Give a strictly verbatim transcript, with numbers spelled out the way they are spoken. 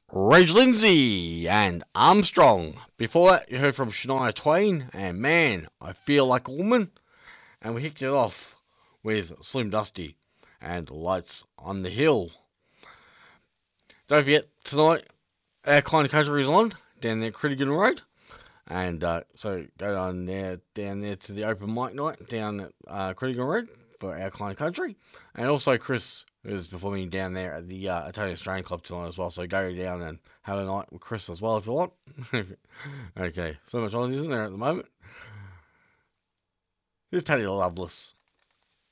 Rage Lindsay and Armstrong. Before that, you heard from Shania Twain and Man, I Feel Like a Woman. And we kicked it off with Slim Dusty and Lights on the Hill. Don't forget, tonight, our kind of country is on down there at Critigan Road. And uh, so go down there, down there to the open mic night down at uh, Critigan Road for our kind of country. And also, Chris is performing down there at the uh, Italian Australian Club tonight as well. So go down and have a night with Chris as well if you want. Okay, so much on, isn't there, at the moment? Here's Paddy Loveless.